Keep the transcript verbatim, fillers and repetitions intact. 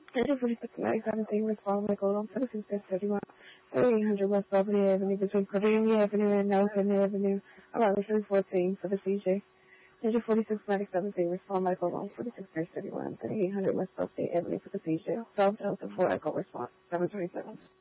Ninety forty-six ninety-seven thing respond Michael Long Citizens Best thirty-one thirty-eight hundred West Albany Avenue between Cordelia Avenue and Nelson Avenue about the fourteen for the C J. Ninety forty-six ninety-seven thing respond Michael Long forty-six thirty-one thirty-eight hundred West Albany Avenue for the C J. twelve Delta four Echo response seven twenty-seven.